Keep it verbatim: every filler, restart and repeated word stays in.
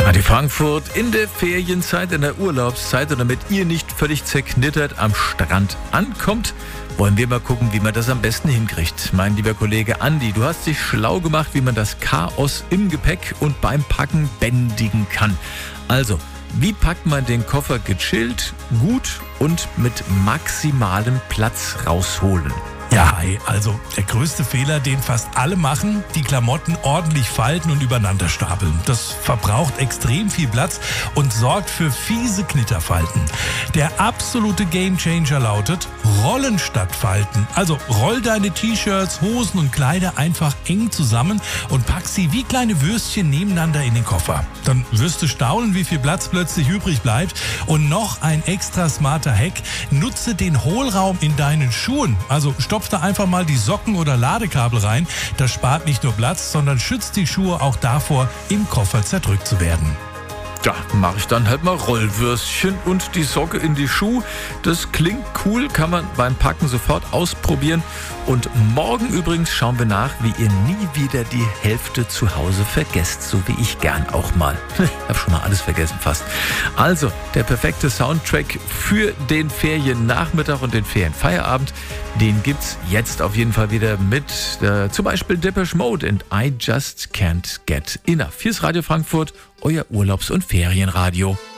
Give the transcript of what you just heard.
Radio Frankfurt in der Ferienzeit, in der Urlaubszeit, und damit ihr nicht völlig zerknittert am Strand ankommt, wollen wir mal gucken, wie man das am besten hinkriegt. Mein lieber Kollege Andi, du hast dich schlau gemacht, wie man das Chaos im Gepäck und beim Packen bändigen kann. Also, wie packt man den Koffer gechillt, gut und mit maximalem Platz rausholen? Ja, also der größte Fehler, den fast alle machen, die Klamotten ordentlich falten und übereinander stapeln. Das verbraucht extrem viel Platz und sorgt für fiese Knitterfalten. Der absolute Gamechanger lautet Rollen statt Falten. Also roll deine T-Shirts, Hosen und Kleider einfach eng zusammen und pack sie wie kleine Würstchen nebeneinander in den Koffer. Dann wirst du staunen, wie viel Platz plötzlich übrig bleibt. Und noch ein extra smarter Hack: Nutze den Hohlraum in deinen Schuhen. Also stopp da einfach mal die Socken oder Ladekabel rein. Das spart nicht nur Platz, sondern schützt die Schuhe auch davor, im Koffer zerdrückt zu werden. Ja, mache ich dann halt mal Rollwürstchen und die Socke in die Schuhe. Das klingt cool, kann man beim Packen sofort ausprobieren. Und morgen übrigens schauen wir nach, wie ihr nie wieder die Hälfte zu Hause vergesst, so wie ich gern auch mal. Ich habe schon mal alles vergessen fast. Also, der perfekte Soundtrack für den Feriennachmittag und den Ferienfeierabend, den gibt's jetzt auf jeden Fall wieder mit äh, zum Beispiel Depeche Mode and I Just Can't Get Enough. Hier ist Radio Frankfurt, euer Urlaubs- und Ferienradio.